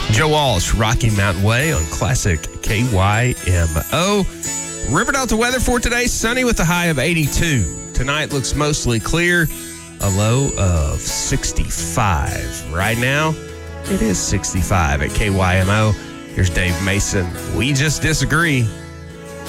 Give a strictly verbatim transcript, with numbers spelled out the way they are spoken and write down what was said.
Joe Walsh, Rocky Mountain Way on Classic K Y M O. River Delta weather for today, sunny with a high of eighty-two. Tonight looks mostly clear, a low of sixty-five. Right now, it is sixty-five at K Y M O. Here's Dave Mason. We just disagree.